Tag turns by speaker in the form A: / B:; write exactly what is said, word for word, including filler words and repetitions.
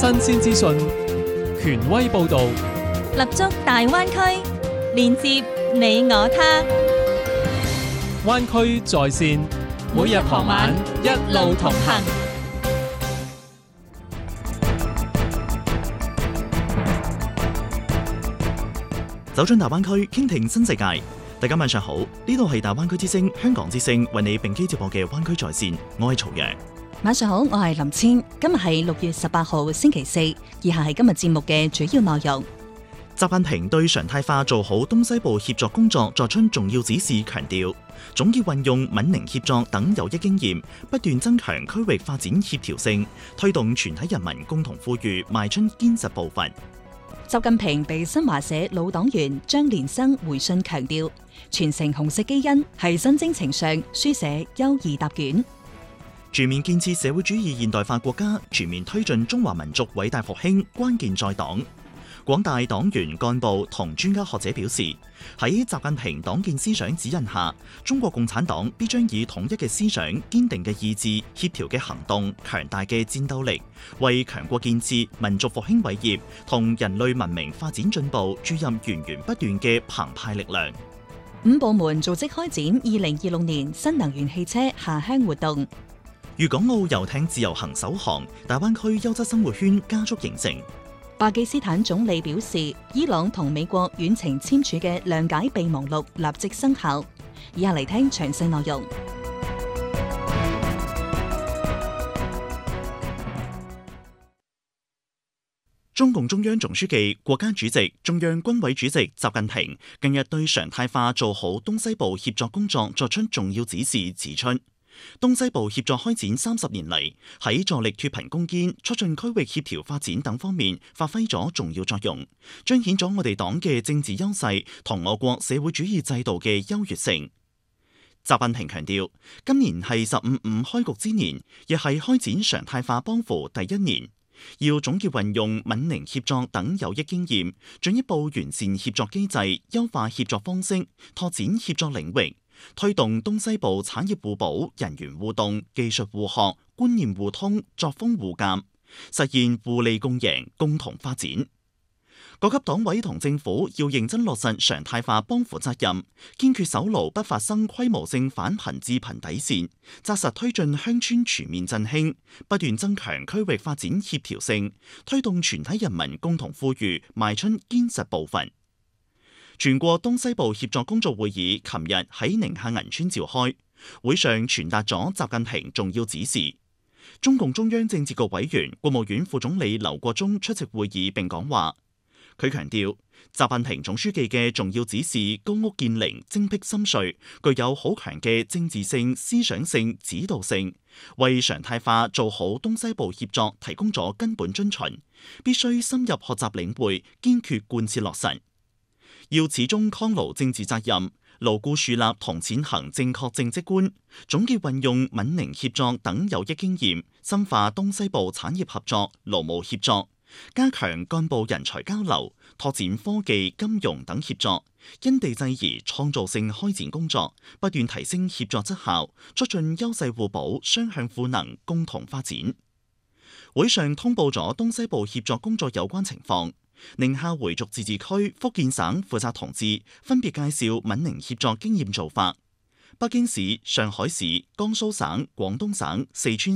A: 新鮮資訊，權威報導，
B: 立足大灣區，連接你我他。
A: 灣區在線，每日傍晚一路同行。
C: 走進大灣區，傾聽新世界。大家晚上好，呢度係大灣區之聲香港之聲為你並機接播嘅灣區在線，我係曹陽。
B: 晚上好，我係林千。今日係六月十八號星期四，以下係今日節目嘅主要內容。
C: 習近平對常態化做好東西部協作工作作出重要指示，強調總要運用閩寧協作等有益經驗，不斷增強區域發展協調性，推動全體人民共同富裕邁出堅實步伐。
B: 習近平被新華社老黨員張連生回信強調，傳承紅色基因係新征程上書寫優異答卷。
C: 全面建設社會主義現代化國家，全面推進中華民族偉大復興，關鍵在黨。廣大黨員幹部同專家學者表示，喺習近平黨建思想指引下，中國共產黨必將以統一嘅思想、堅定嘅意志、協調嘅行動、強大嘅戰鬥力，為強國建設、民族復興偉業同人類文明發展進步注入源源不斷嘅澎湃力量。
B: 五部門組織開展二零二六年新能源汽車下鄉活動。
C: 粵港澳遊艇自由行首航，大灣區優質生活圈加速形成。
B: 巴基斯坦總理表示，伊朗同美國遠程簽署嘅諒解備忘錄立即生效。以下嚟聽詳細內容。
C: 中共中央總書記、國家主席、中央軍委主席習近平近日對常態化做好東西部協作工作作出重要指示，指出東西部協作開展三十年嚟，喺助力脫貧攻堅、促進區域協調發展等方面發揮咗重要作用，彰顯咗我哋黨嘅政治優勢同我國社會主義制度嘅優越性。習近平強調，今年係十五五開局之年，亦係開展常態化幫扶第一年，要總結運用閩寧協作等有益經驗，進一步完善協作機制，優化協作方式，拓展協作領域，推動東西部產業互補、人員互動、技術互學、觀念互通、作風互鑑，實現互利共贏、共同發展。各級黨委同政府要認真落實常態化幫扶責任，堅決守牢不發生規模性返貧致貧底線，紮實推進鄉村全面振興，不斷增強區域發展協調性，推動全體人民共同富裕邁出堅實步伐。全國東西部協作工作會議琴日喺寧夏銀川召開，會上傳達咗習近平重要指示。中共中央政治局委員、國務院副總理劉國中出席會議並講話。佢強調，習近平總書記嘅重要指示高屋建瓴、精闢深邃，具有好強嘅政治性、思想性、指導性，為常態化做好東西部協作提供咗根本遵循，必須深入學習領會，堅決貫徹落實。要始終抗牢政治責任，牢固樹立同踐行正確政績觀，總結運用閩寧協作等有益經驗，深化東西部產業合作、勞務協作，加強幹部人才交流，拓展科技、金融等協作，因地制宜創造性開展工作，不斷提升協作質效，促進優勢互補、雙向賦能，共同發展。會上通報咗東西部協作工作有關情況。寧夏回族自治區、福建省負責同志分別介紹閩寧協作經驗做法。北京市、上海市、江蘇省、廣東省、四川